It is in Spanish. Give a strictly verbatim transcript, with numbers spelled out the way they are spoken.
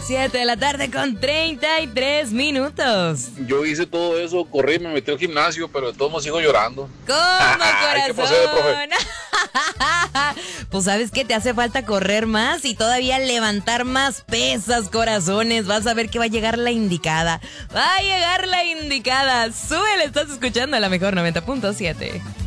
siete de la tarde con treinta y tres minutos. Yo hice todo eso, corrí, me metí al gimnasio, pero de todos modos sigo llorando. ¿Cómo, corazón? ¿Qué procede, profe? Pues sabes que te hace falta correr más y todavía levantar más pesas, corazones. Vas a ver que va a llegar la indicada. Va a llegar la indicada. Súbele, estás escuchando a la mejor noventa punto siete.